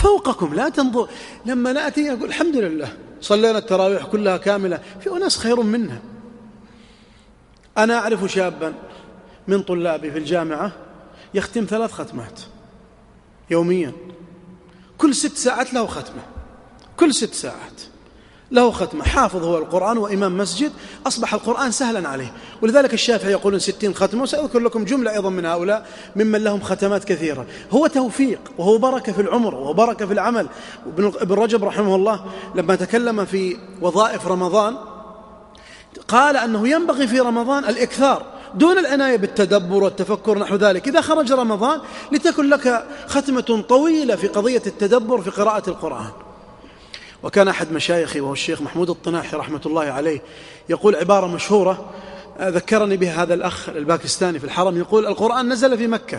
فوقكم لا تنظر. لما نأتي أقول الحمد لله صلينا التراويح كلها كاملة، في أناس خير منا. أنا أعرف شابا من طلابي في الجامعة يختم 3 ختمات يوميا، كل 6 ساعات له ختمة، كل 6 ساعات له ختمة. حافظ هو القرآن وإمام مسجد، أصبح القرآن سهلا عليه. ولذلك الشافعي يقولون 60 ختمة، وسأذكر لكم جملة أيضا من هؤلاء ممن لهم ختمات كثيرة. هو توفيق وهو بركة في العمر وهو بركة في العمل. ابن رجب رحمه الله لما تكلم في وظائف رمضان قال أنه ينبغي في رمضان الإكثار دون العناية بالتدبر والتفكر نحو ذلك. إذا خرج رمضان لتكن لك ختمة طويلة في قضية التدبر في قراءة القرآن. وكان أحد مشايخي وهو الشيخ محمود الطناحي رحمة الله عليه يقول عبارة مشهورة ذكرني بها هذا الأخ الباكستاني في الحرم، يقول: القرآن نزل في مكة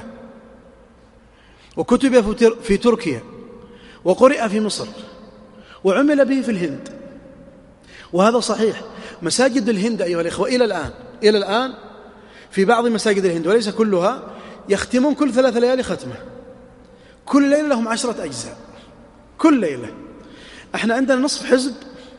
وكتب في تركيا وقرئ في مصر وعمل به في الهند. وهذا صحيح. مساجد الهند أيها الإخوة إلى الآن في بعض مساجد الهند وليس كلها يختمون كل 3 ليالي ختمة، كل ليلة لهم 10 أجزاء كل ليلة. احنا عندنا نصف حزب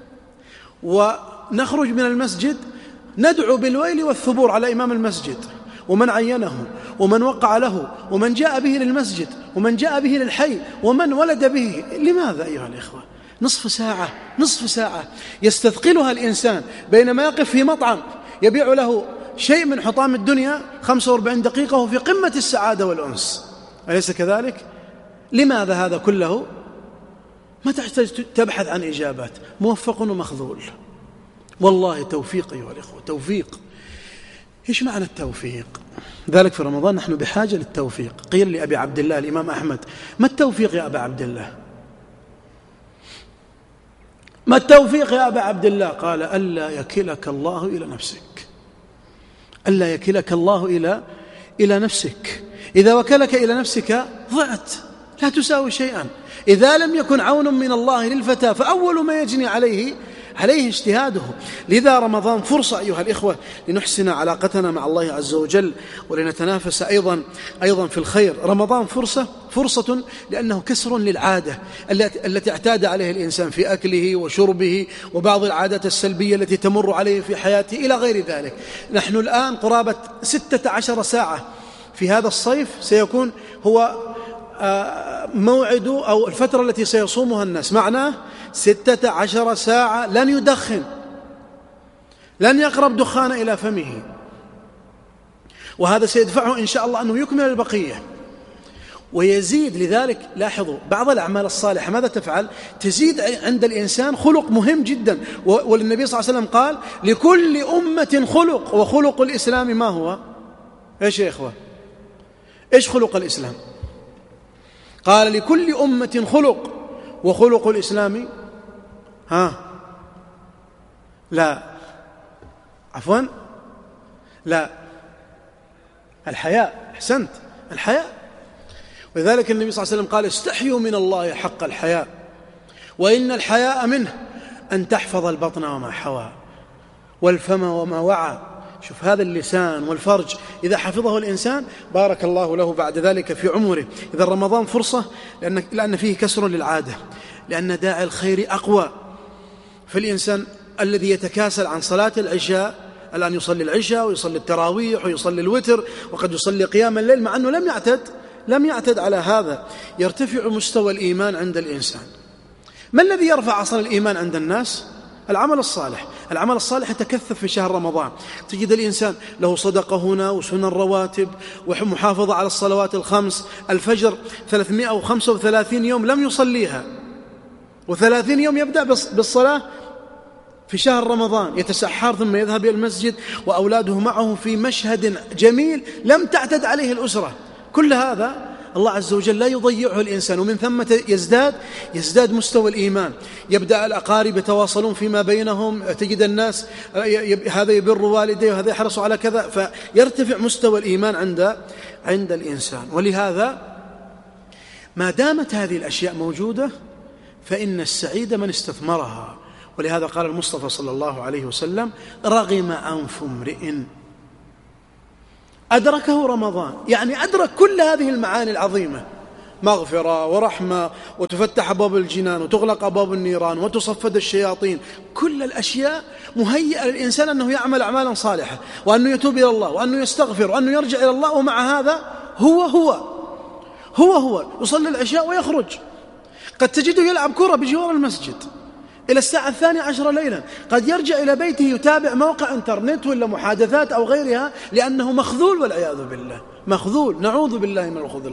ونخرج من المسجد ندعو بالويل والثبور على إمام المسجد ومن عينه ومن وقع له ومن جاء به للمسجد ومن جاء به للحي ومن ولد به. لماذا أيها الإخوة؟ نصف ساعة يستثقلها الإنسان بينما يقف في مطعم يبيع له شيء من حطام الدنيا 45 دقيقة وفي قمة السعادة والأنس، أليس كذلك؟ لماذا هذا كله؟ ما تحتاج تبحث عن إجابات، موفق ومخذول. والله توفيق أيها الإخوة، توفيق. إيش معنى التوفيق؟ ذلك في رمضان نحن بحاجة للتوفيق. قيل لأبي عبد الله الإمام أحمد: ما التوفيق يا أبا عبد الله؟ ما التوفيق يا أبا عبد الله؟ قال: ألا يكلك الله إلى نفسك، ألا يكلك الله إلى نفسك. إذا وكلك إلى نفسك ضعت، لا تساوي شيئا. إذا لم يكن عون من الله للفتى فأول ما يجني عليه اجتهاده. لذا رمضان فرصة أيها الإخوة لنحسن علاقتنا مع الله عز وجل ولنتنافس أيضا في الخير. رمضان فرصة لأنه كسر للعادة التي اعتاد عليها الإنسان في أكله وشربه وبعض العادات السلبية التي تمر عليه في حياته إلى غير ذلك. نحن الآن قرابة 16 ساعة في هذا الصيف سيكون هو موعد أو الفترة التي سيصومها الناس. معناه 16 ساعة لن يدخن، لن يقرب دخان إلى فمه، وهذا سيدفعه إن شاء الله أنه يكمل البقية ويزيد. لذلك لاحظوا بعض الأعمال الصالحة ماذا تفعل؟ تزيد عند الإنسان خلق مهم جدا. والنبي صلى الله عليه وسلم قال: لكل أمة خلق، وخلق الإسلام ما هو؟ إيش يا إخوة؟ إيش خلق الإسلام؟ قال: لكل أمة خلق، وخلق الإسلام الحياء. أحسنت، الحياء. ولذلك النبي صلى الله عليه وسلم قال: استحيوا من الله حق الحياء، وإن الحياء منه أن تحفظ البطن وما حوى والفم وما وعى. شوف هذا اللسان والفرج إذا حفظه الإنسان بارك الله له بعد ذلك في عمره. إذا رمضان فرصة لأن فيه كسر للعادة، لأن داعي الخير أقوى. فالإنسان الذي يتكاسل عن صلاة العشاء الآن يصلي العشاء ويصلي التراويح ويصلي الوتر وقد يصلي قيام الليل مع أنه لم يعتد على هذا. يرتفع مستوى الإيمان عند الإنسان. ما الذي يرفع أصل الإيمان عند الناس؟ العمل الصالح. العمل الصالح يتكثف في شهر رمضان. تجد الإنسان له صدقة هنا وسنن رواتب ومحافظة على الصلوات الخمس. الفجر 335 يوم لم يصليها، و30 يوم يبدأ بالصلاة في شهر رمضان، يتسحر ثم يذهب إلى المسجد وأولاده معه في مشهد جميل لم تعتد عليه الأسرة. كل هذا الله عز وجل لا يضيعه الإنسان، ومن ثم يزداد مستوى الإيمان. يبدأ الأقارب يتواصلون فيما بينهم، تجد الناس هذا يبر والديه وهذا يحرص على كذا، فيرتفع مستوى الإيمان عند الإنسان. ولهذا ما دامت هذه الأشياء موجودة فإن السعيد من استثمرها. ولهذا قال المصطفى صلى الله عليه وسلم: رغم أنف امرئ أدركه رمضان. يعني أدرك كل هذه المعاني العظيمة، مغفرة ورحمة، وتفتح أبواب الجنان وتغلق أبواب النيران وتصفد الشياطين. كل الأشياء مهيئة للإنسان أنه يعمل أعمالا صالحة، وأنه يتوب إلى الله، وأنه يستغفر، وأنه يرجع إلى الله. ومع هذا هو يصلي العشاء ويخرج. قد تجده يلعب كرة بجوار المسجد إلى الساعة 12 ليلا، قد يرجع إلى بيته يتابع موقع انترنت ولا محادثات أو غيرها، لأنه مخذول والعياذ بالله، مخذول. نعوذ بالله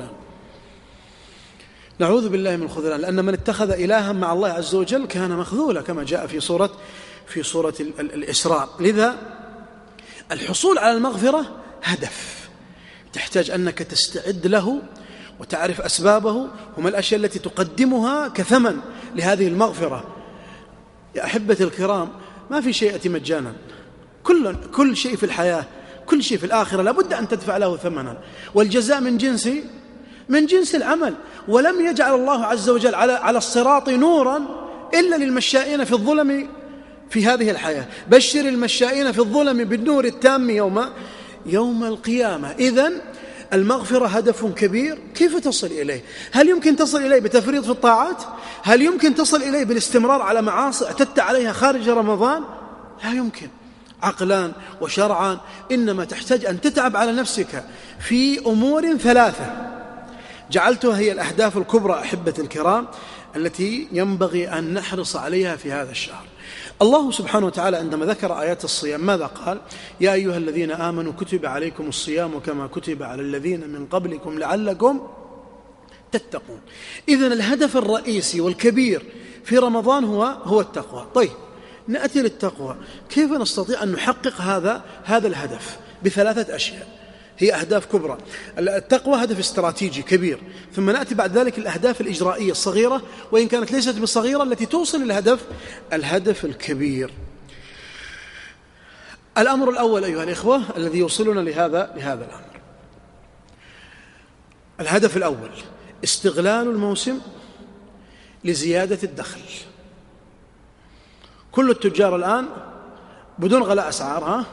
من الخذلان، لأن من اتخذ إلها مع الله عز وجل كان مخذولا، كما جاء في سورة الإسراء. لذا الحصول على المغفرة هدف تحتاج أنك تستعد له وتعرف أسبابه وما الأشياء التي تقدمها كثمن لهذه المغفرة. يا أحبتي الكرام، ما في شيء يأتي مجانا. كل شيء في الحياة، كل شيء في الآخرة لابد أن تدفع له ثمنا، والجزاء من جنس العمل. ولم يجعل الله عز وجل على الصراط نورا إلا للمشائين في الظلم في هذه الحياة. بشر المشائين في الظلم بالنور التام يوم القيامة. إذن المغفرة هدف كبير. كيف تصل إليه؟ هل يمكن تصل إليه بتفريط في الطاعات؟ هل يمكن تصل إليه بالاستمرار على معاصي اعتدت عليها خارج رمضان؟ لا يمكن، عقلان وشرعان. إنما تحتاج أن تتعب على نفسك في أمور 3 جعلتها هي الأهداف الكبرى أحبتي الكرام التي ينبغي أن نحرص عليها في هذا الشهر. الله سبحانه وتعالى عندما ذكر آيات الصيام ماذا قال؟ يا أيها الذين آمنوا كتب عليكم الصيام كما كتب على الذين من قبلكم لعلكم تتقون. إذن الهدف الرئيسي والكبير في رمضان هو التقوى. طيب، نأتي للتقوى. كيف نستطيع أن نحقق هذا الهدف؟ ب3 أشياء هي أهداف كبرى. التقوى هدف استراتيجي كبير، ثم نأتي بعد ذلك الأهداف الإجرائية الصغيرة، وإن كانت ليست بالصغيرة، التي توصل الهدف الكبير. الأمر الأول أيها الإخوة الذي يوصلنا لهذا الأمر، الهدف الأول استغلال الموسم لزيادة الدخل. كل التجار الآن بدون غلاء أسعار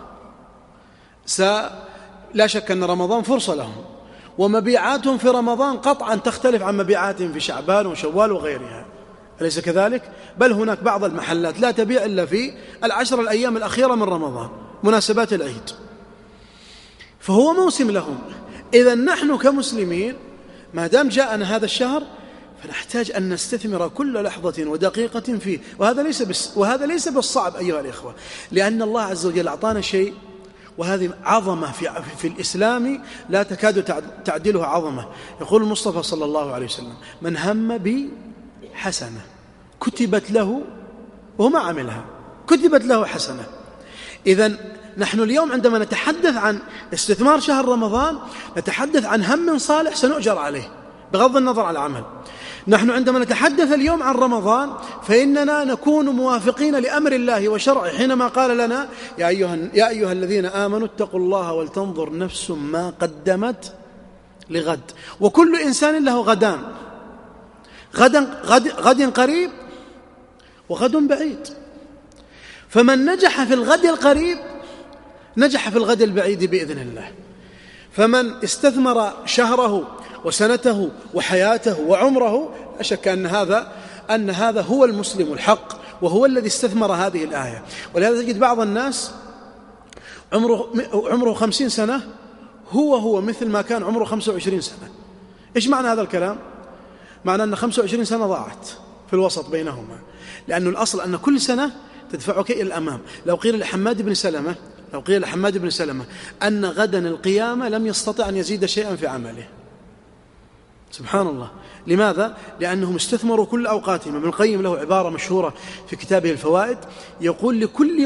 لا شك أن رمضان فرصة لهم، ومبيعاتهم في رمضان قطعا تختلف عن مبيعاتهم في شعبان وشوال وغيرها، أليس كذلك؟ بل هناك بعض المحلات لا تبيع إلا في 10 الأيام الأخيرة من رمضان، مناسبات العيد، فهو موسم لهم. إذن نحن كمسلمين ما دام جاءنا هذا الشهر فنحتاج أن نستثمر كل لحظة ودقيقة فيه، وهذا ليس بالصعب أيها الإخوة، لأن الله عز وجل أعطانا شيء، وهذه عظمة في الإسلام لا تكاد تعدلها عظمة. يقول المصطفى صلى الله عليه وسلم: من هم بحسنة كتبت له، وهو ما عملها، كتبت له حسنة. إذن نحن اليوم عندما نتحدث عن استثمار شهر رمضان نتحدث عن هم صالح سنؤجر عليه بغض النظر عن العمل. نحن عندما نتحدث اليوم عن رمضان فإننا نكون موافقين لأمر الله وشرعه حينما قال لنا: يا أيها الذين آمنوا اتقوا الله ولتنظر نفس ما قدمت لغد. وكل إنسان له غدان، غد قريب وغد بعيد، فمن نجح في الغد القريب نجح في الغد البعيد بإذن الله. فمن استثمر شهره وسنته وحياته وعمره لا شك أن هذا هو المسلم الحق، وهو الذي استثمر هذه الآية. ولهذا تجد بعض الناس عمره 50 سنة هو مثل ما كان عمره 25 سنة. إيش معنى هذا الكلام؟ معنى أن 25 سنة ضاعت في الوسط بينهما، لأن الأصل أن كل سنة تدفعك إلى الأمام. لو قيل لحماد بن سلمة أن غدا القيامة لم يستطع أن يزيد شيئا في عمله، سبحان الله. لماذا؟ لأنهم استثمروا كل أوقاتهم. ابن القيم له عبارة مشهورة في كتابه الفوائد يقول: لكل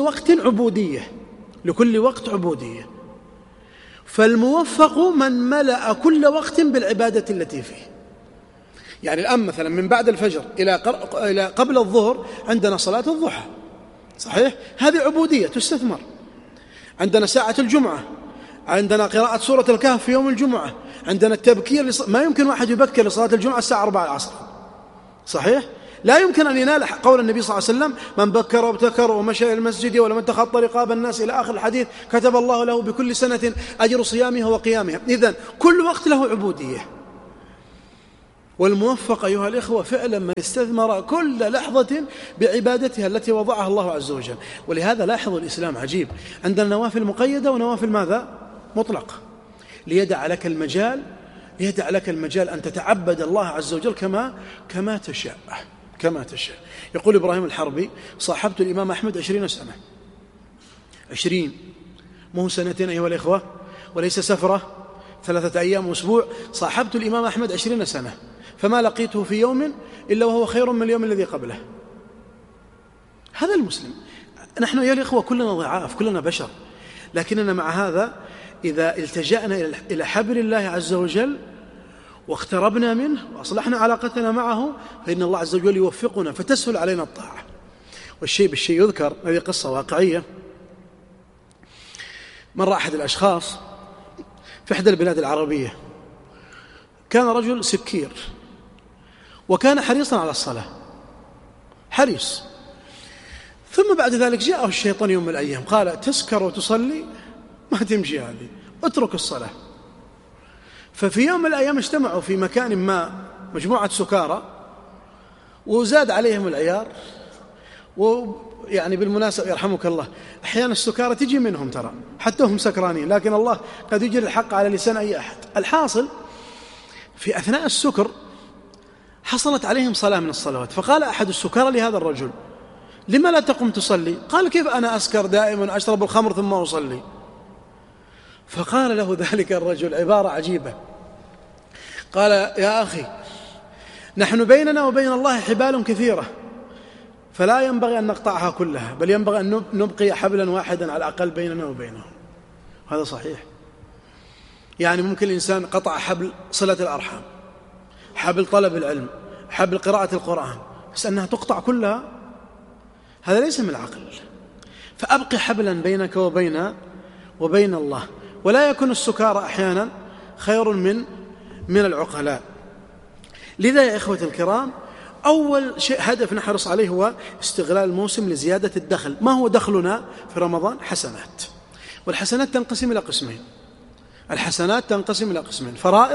وقت عبودية، فالموفق من ملأ كل وقت بالعبادة التي فيه. يعني الآن مثلا من بعد الفجر إلى قبل الظهر عندنا صلاة الضحى، صحيح؟ هذه عبودية تستثمر. عندنا ساعة الجمعة، عندنا قراءة سورة الكهف في يوم الجمعة، عندنا التبكير ما يمكن واحد يبكر لصلاة الجمعة الساعة 4 العصر، صحيح؟ لا يمكن أن ينال قول النبي صلى الله عليه وسلم: من بكر وابتكر ومشى إلى المسجد ولم تخطى رقاب الناس إلى آخر الحديث كتب الله له بكل سنة أجر صيامها وقيامها. إذن كل وقت له عبودية. والموفق أيها الإخوة فعلا من استثمر كل لحظة بعبادتها التي وضعها الله عز وجل. ولهذا لاحظوا الإسلام عجيب، عندنا نوافل مقيدة ونوافل ماذا؟ مطلقة، ليدع لك المجال أن تتعبد الله عز وجل كما تشاء. يقول إبراهيم الحربي: صاحبت الإمام أحمد 20 سنة، 20 مو سنتين أيها الإخوة، وليس سفرة 3 أيام وأسبوع، صاحبت الإمام أحمد 20 سنة، فما لقيته في يوم إلا وهو خير من اليوم الذي قبله. هذا المسلم. نحن يا الإخوة كلنا ضعاف، كلنا بشر، لكننا مع هذا إذا التجأنا إلى حبل الله عز وجل واقتربنا منه وأصلحنا علاقتنا معه فإن الله عز وجل يوفقنا فتسهل علينا الطاعة. والشيء بالشيء يذكر. هذه قصة واقعية. مر أحد الأشخاص في إحدى البلاد العربية، كان رجل سكير وكان حريصا على الصلاة، حريص. ثم بعد ذلك جاءه الشيطان يوم من الأيام قال: تسكر وتصلي؟ ما تمشي هذه، اترك الصلاة. ففي يوم من الأيام اجتمعوا في مكان ما مجموعة سكارى وزاد عليهم العيار. ويعني بالمناسبة يرحمك الله، أحيانا السكارى تجي منهم ترى حتى هم سكرانين، لكن الله قد يجري الحق على لسان أي أحد. الحاصل في أثناء السكر حصلت عليهم صلاة من الصلوات، فقال أحد السكارى لهذا الرجل: لما لا تقوم تصلي؟ قال: كيف أنا أسكر دائما، أشرب الخمر ثم أصلي؟ فقال له ذلك الرجل عبارة عجيبة، قال: يا أخي، نحن بيننا وبين الله حبال كثيرة، فلا ينبغي أن نقطعها كلها، بل ينبغي أن نبقي حبلا واحدا على الأقل بيننا وبينهم. هذا صحيح. يعني ممكن الإنسان قطع حبل صلة الأرحام، حبل طلب العلم، حبل قراءة القرآن، بس أنها تقطع كلها هذا ليس من العقل. فأبقي حبلا بينك وبين الله. ولا يكون السكارى أحيانا خير من العقلاء. لذا يا إخوة الكرام، أول شيء هدف نحرص عليه هو استغلال الموسم لزيادة الدخل. ما هو دخلنا في رمضان؟ حسنات. والحسنات تنقسم إلى قسمين،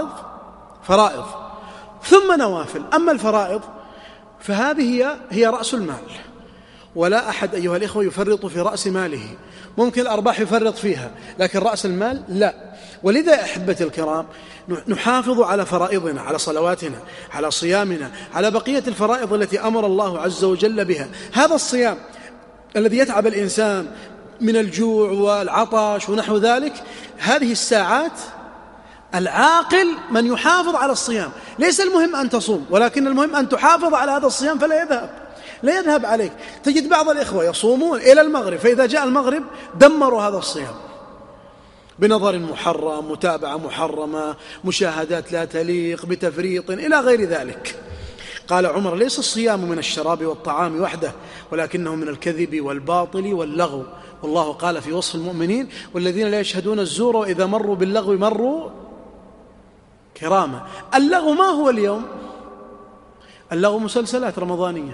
فرائض ثم نوافل. أما الفرائض فهذه هي رأس المال، ولا أحد أيها الإخوة يفرط في رأس ماله. ممكن الأرباح يفرط فيها، لكن رأس المال لا. ولذا يا أحبة الكرام نحافظ على فرائضنا، على صلواتنا، على صيامنا، على بقية الفرائض التي أمر الله عز وجل بها. هذا الصيام الذي يتعب الإنسان من الجوع والعطش ونحو ذلك، هذه الساعات العاقل من يحافظ على الصيام. ليس المهم أن تصوم، ولكن المهم أن تحافظ على هذا الصيام فلا يذهب عليك. تجد بعض الإخوة يصومون إلى المغرب، فإذا جاء المغرب دمروا هذا الصيام بنظر محرم، متابعة محرمة، مشاهدات لا تليق، بتفريط إلى غير ذلك. قال عمر: ليس الصيام من الشراب والطعام وحده، ولكنه من الكذب والباطل واللغو. والله قال في وصف المؤمنين: والذين لا يشهدون الزور وإذا مروا باللغو مروا كرامة. اللغو ما هو اليوم؟ اللغو مسلسلات رمضانية،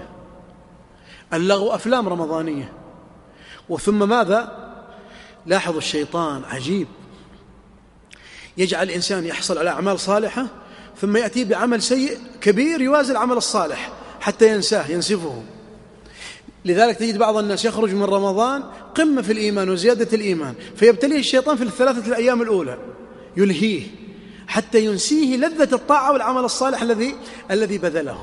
اللغو أفلام رمضانية. وثم ماذا؟ لاحظوا الشيطان عجيب، يجعل الإنسان يحصل على أعمال صالحة ثم يأتي بعمل سيء كبير يوازي العمل الصالح حتى ينسفه. لذلك تجد بعض الناس يخرج من رمضان قمة في الإيمان وزيادة الإيمان، فيبتليه الشيطان في 3 الأيام الأولى، يلهيه حتى ينسيه لذة الطاعة والعمل الصالح الذي بذله.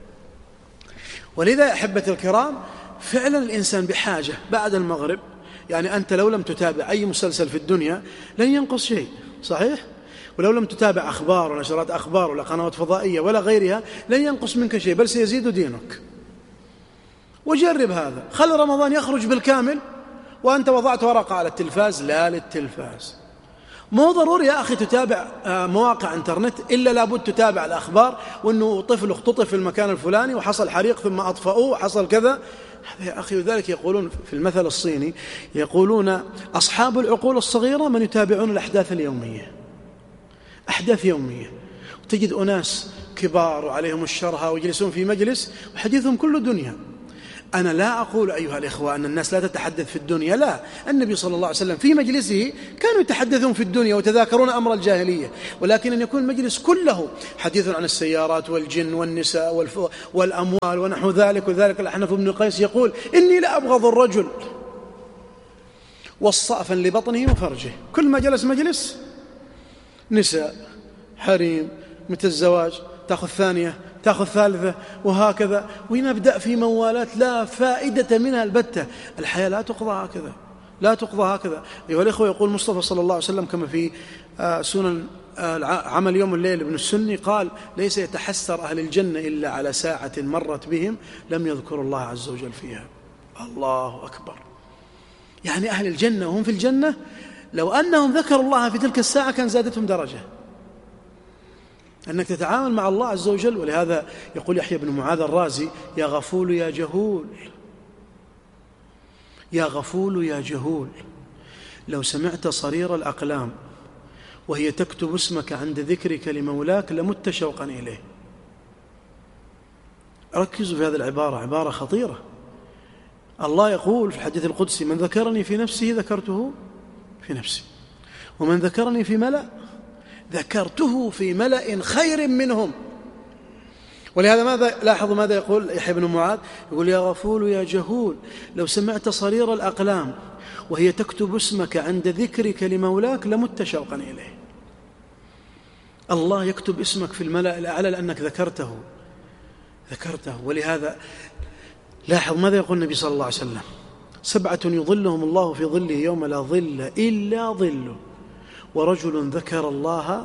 ولذا يا أحبة الكرام فعلا الإنسان بحاجة بعد المغرب. يعني أنت لو لم تتابع أي مسلسل في الدنيا لن ينقص شيء، صحيح؟ ولو لم تتابع أخبار ونشرات أخبار ولا قنوات فضائية ولا غيرها لن ينقص منك شيء، بل سيزيد دينك. وجرب هذا، خل رمضان يخرج بالكامل وأنت وضعت ورقة على التلفاز، لا للتلفاز. مو ضروري يا أخي تتابع مواقع انترنت، إلا لابد تتابع الأخبار، وأنه طفل اختطف في المكان الفلاني وحصل حريق ثم أطفأوه وحصل كذا. هذا يا أخي، وذلك يقولون في المثل الصيني، يقولون: أصحاب العقول الصغيرة من يتابعون الأحداث اليومية، أحداث يومية. وتجد أناس كبار وعليهم الشرها ويجلسون في مجلس وحديثهم كله دنيا. أنا لا أقول أيها الإخوة أن الناس لا تتحدث في الدنيا، لا، النبي صلى الله عليه وسلم في مجلسه كانوا يتحدثون في الدنيا ويتذاكرون أمر الجاهلية، ولكن أن يكون المجلس كله حديث عن السيارات والجن والنساء والأموال ونحو ذلك. وذلك الأحنف بن قيس يقول: إني لأبغض الرجل والصأفا لبطنه وفرجه. كل ما جلس مجلس نساء، حريم، متى الزواج، تأخذ ثانية، تأخذ ثالثة، وهكذا، ونبدأ في موالات لا فائدة منها البتة. الحياة لا تقضى هكذا، لا تقضى هكذا أيها الإخوة. يقول المصطفى صلى الله عليه وسلم كما في سنن عمل يوم الليل ابن السني قال: ليس يتحسر أهل الجنة إلا على ساعة مرت بهم لم يذكروا الله عز وجل فيها. الله أكبر. يعني أهل الجنة وهم في الجنة لو أنهم ذكروا الله في تلك الساعة كان زادتهم درجة، أنك تتعامل مع الله عز وجل. ولهذا يقول يحيى بن معاذ الرازي: يا غفول يا جهول، يا غفول يا جهول، لو سمعت صرير الأقلام وهي تكتب اسمك عند ذكرك لمولاك لمت شوقا إليه. ركزوا في هذه العبارة، عبارة خطيرة. الله يقول في الحديث القدسي: من ذكرني في نفسه ذكرته في نفسي، ومن ذكرني في ملأ ذكرته في ملأ خير منهم. ولهذا ماذا لاحظوا ماذا يقول يحيى بن معاذ؟ يقول: يا غفول يا جهول، لو سمعت صرير الأقلام وهي تكتب اسمك عند ذكرك لمولاك لمت شوقا إليه. الله يكتب اسمك في الملأ الأعلى لأنك ذكرته. ولهذا لاحظ ماذا يقول النبي صلى الله عليه وسلم: 7 يظلهم الله في ظله يوم لا ظل إلا ظله، ورجل ذكر الله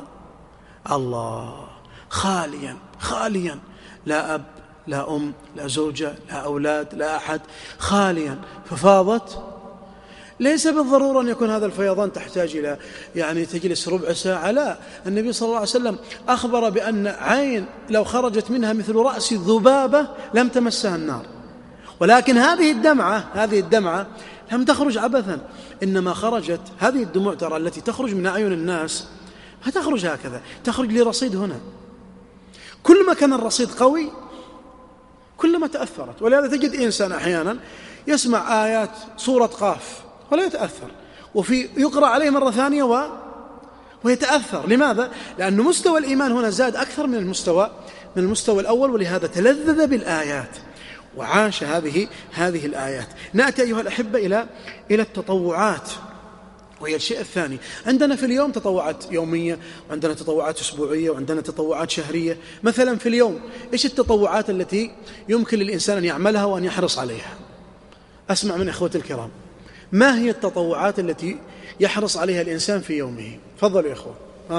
خاليا، لا أب لا أم لا زوجة لا أولاد لا أحد، خاليا ففاضت. ليس بالضرورة أن يكون هذا الفيضان تحتاج إلى يعني تجلس ربع ساعة، لا، النبي صلى الله عليه وسلم أخبر بأن عين لو خرجت منها مثل رأس ذبابة لم تمسها النار. ولكن هذه الدمعة لم تخرج عبثا، إنما خرجت هذه الدموع ترى التي تخرج من أعين الناس ما تخرج هكذا، تخرج لرصيد هنا. كل ما كان الرصيد قوي كل ما تأثرت. ولهذا تجد إنسان أحيانا يسمع آيات سورة قاف ولا يتأثر، وفي يقرأ عليه مرة ثانية ويتأثر. لماذا؟ لأن مستوى الإيمان هنا زاد أكثر من المستوى الأول، ولهذا تلذذ بالآيات وعاش هذه الآيات. نأتي أيها الأحبة إلى التطوعات، وهي الشيء الثاني. عندنا في اليوم تطوعات يومية، وعندنا تطوعات أسبوعية، وعندنا تطوعات شهرية. مثلا في اليوم إيش التطوعات التي يمكن للإنسان أن يعملها وأن يحرص عليها؟ أسمع من إخوتي الكرام، ما هي التطوعات التي يحرص عليها الإنسان في يومه؟ تفضلوا يا إخوة.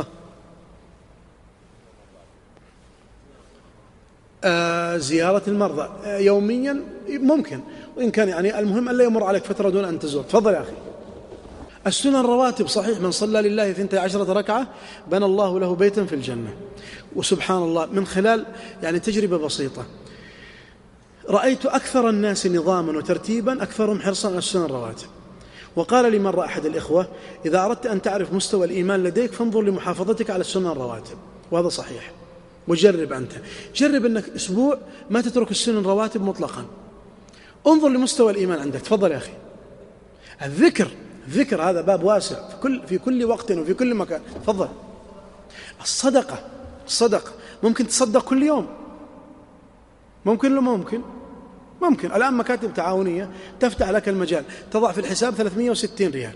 زيارة المرضى يوميا ممكن، وإن كان يعني المهم ألا يمر عليك فترة دون أن تزور. تفضل يا أخي. السنن الرواتب صحيح، من صلى لله 12 ركعة بنى الله له بيتا في الجنة. وسبحان الله من خلال يعني تجربة بسيطة رأيت أكثر الناس نظاما وترتيبا أكثرهم حرصا على السنن الرواتب. وقال لي مرة أحد الإخوة: إذا أردت أن تعرف مستوى الإيمان لديك فانظر لمحافظتك على السنن الرواتب. وهذا صحيح. وجرب أنت، جرب أنك أسبوع ما تترك السنن الرواتب مطلقا، انظر لمستوى الإيمان عندك. تفضل يا أخي. الذكر هذا باب واسع في كل وقت وفي كل مكان. تفضل. الصدقة ممكن تصدق كل يوم، ممكن ولا ممكن. الآن مكاتب تعاونية تفتح لك المجال، تضع في الحساب 360 ريال،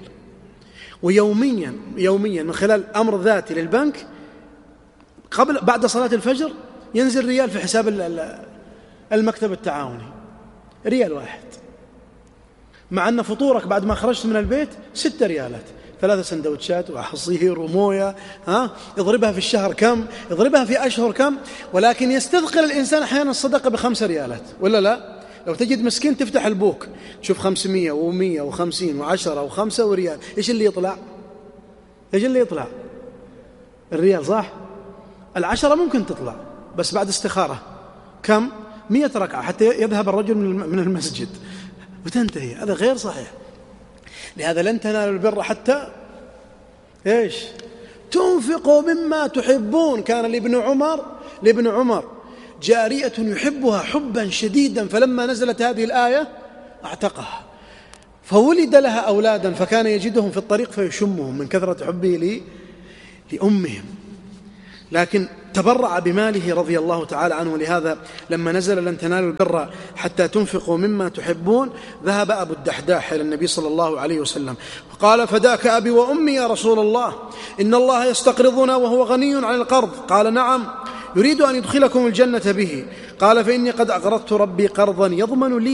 ويوميا من خلال أمر ذاتي للبنك بعد صلاة الفجر ينزل ريال في حساب المكتب التعاوني، ريال واحد، مع أن فطورك بعد ما خرجت من البيت 6 ريالات، 3 سندوتشات وعصير وموية. اضربها في الشهر كم، اضربها في أشهر كم. ولكن يستثقل الإنسان أحيانا الصدقة ب5 ريالات ولا لا؟ لو تجد مسكين تفتح البوك تشوف 500 و100 و50 و10 و5 وريال، إيش اللي يطلع؟ الريال، صح؟ 10 ممكن تطلع بس بعد استخارة. كم؟ 100 ركعة حتى يذهب الرجل من المسجد وتنتهي. هذا غير صحيح. لهذا لن تنالوا البر حتى إيش؟ تنفقوا مما تحبون. كان لابن عمر جارية يحبها حبا شديدا، فلما نزلت هذه الآية اعتقها، فولد لها أولادا فكان يجدهم في الطريق فيشمهم من كثرة حبه لأمهم، لكن تبرع بماله رضي الله تعالى عنه. لهذا لما نزل لن تنالوا البر حتى تنفقوا مما تحبون، ذهب أبو الدحداح إلى النبي صلى الله عليه وسلم وقال: فداك أبي وأمي يا رسول الله، إن الله يستقرضنا وهو غني عن القرض. قال: نعم، يريد أن يدخلكم الجنة به. قال: فإني قد أقرضت ربي قرضا يضمن لي